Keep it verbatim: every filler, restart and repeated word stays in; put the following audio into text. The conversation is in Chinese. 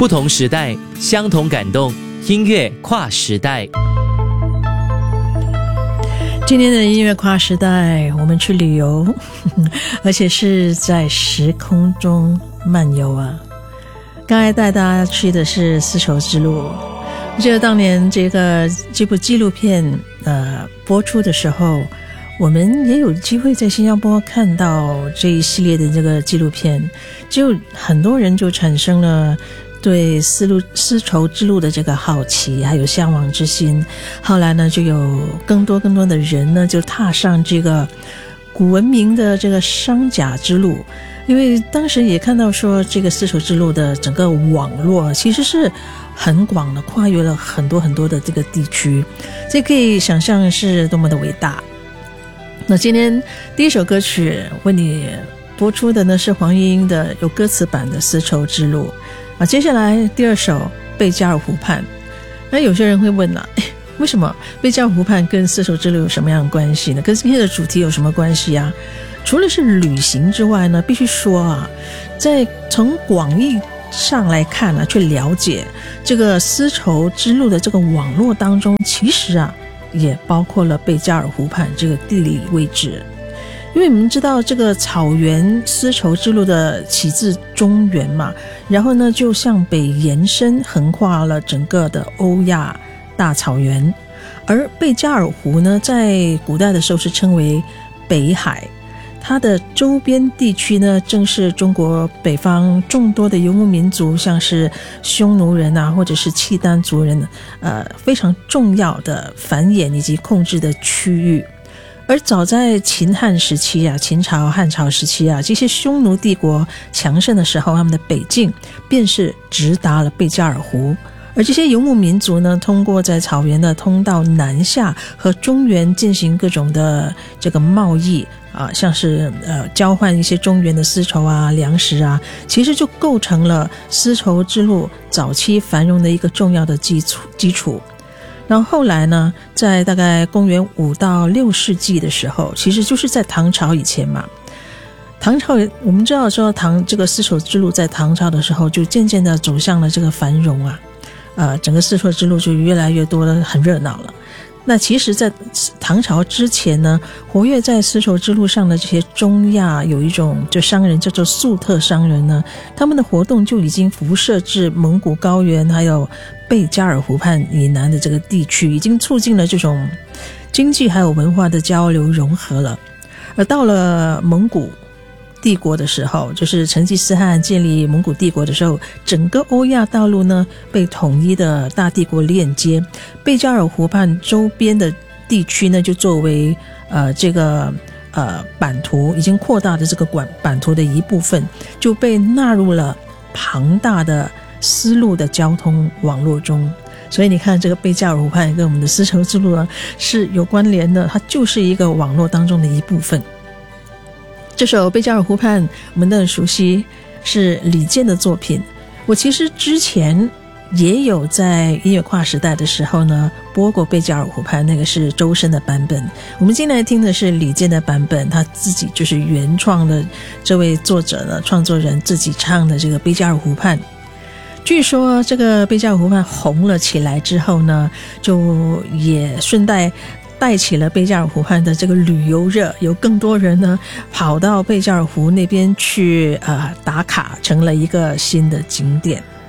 不同时代，相同感动，音乐跨时代。 今天的音乐跨时代，我们去旅游，而且是在时空中漫游啊。刚才带大家去的是丝绸之路，我记得当年这个这部纪录片呃播出的时候，我们也有机会在新加坡看到这一系列的这个纪录片，就很多人就产生了对丝路丝绸之路的这个好奇还有向往之心。后来呢，就有更多更多的人呢就踏上这个古文明的这个商贾之路，因为当时也看到说这个丝绸之路的整个网络其实是很广的，跨越了很多很多的这个地区，这可以想象是多么的伟大。那今天第一首歌曲为你播出的呢是黄莺莺的有歌词版的丝绸之路啊，接下来第二首贝加尔湖畔。那有些人会问啊，为什么贝加尔湖畔跟丝绸之路有什么样的关系呢？跟今天的主题有什么关系啊？除了是旅行之外呢，必须说啊，在从广义上来看呢，去了解这个丝绸之路的这个网络当中，其实啊也包括了贝加尔湖畔这个地理位置。因为我们知道这个草原丝绸之路的起自中原嘛，然后呢就向北延伸，横跨了整个的欧亚大草原。而贝加尔湖呢，在古代的时候是称为北海，它的周边地区呢，正是中国北方众多的游牧民族，像是匈奴人啊，或者是契丹族人，呃，非常重要的繁衍以及控制的区域。而早在秦汉时期啊，秦朝汉朝时期啊，这些匈奴帝国强盛的时候，他们的北境便是直达了贝加尔湖。而这些游牧民族呢，通过在草原的通道南下和中原进行各种的这个贸易啊，像是呃交换一些中原的丝绸啊、粮食啊，其实就构成了丝绸之路早期繁荣的一个重要的基础基础。然后后来呢，在大概公元五到六世纪的时候，其实就是在唐朝以前嘛。唐朝我们知道说唐这个丝绸之路在唐朝的时候就渐渐的走向了这个繁荣啊，呃，整个丝绸之路就越来越多的很热闹了。那其实在唐朝之前呢，活跃在丝绸之路上的这些中亚有一种就商人叫做粟特商人呢，他们的活动就已经辐射至蒙古高原还有贝加尔湖畔以南的这个地区，已经促进了这种经济还有文化的交流融合了。而到了蒙古帝国的时候，就是成吉思汗建立蒙古帝国的时候，整个欧亚大陆呢被统一的大帝国链接，贝加尔湖畔周边的地区呢就作为呃这个呃版图已经扩大的这个版版图的一部分，就被纳入了庞大的丝路的交通网络中。所以你看，这个贝加尔湖畔跟我们的丝绸之路呢是有关联的，它就是一个网络当中的一部分。这首贝加尔湖畔我们都很熟悉，是李健的作品。我其实之前也有在音乐跨时代的时候呢播过贝加尔湖畔，那个是周深的版本。我们今天来听的是李健的版本，他自己就是原创的，这位作者呢创作人自己唱的这个贝加尔湖畔。据说这个贝加尔湖畔红了起来之后呢，就也顺带带起了贝加尔湖畔的这个旅游热，有更多人呢跑到贝加尔湖那边去呃打卡，成了一个新的景点。